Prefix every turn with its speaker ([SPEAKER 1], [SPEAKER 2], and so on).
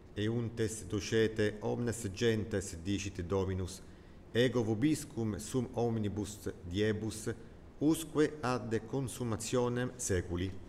[SPEAKER 1] euntes docete omnes gentes dicit Dominus, ego vobiscum sum omnibus diebus, usque ad consummationem seculi.